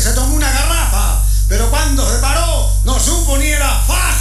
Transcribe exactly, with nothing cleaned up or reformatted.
se tomó una garrafa, pero cuando se paró no supo ni era fácil.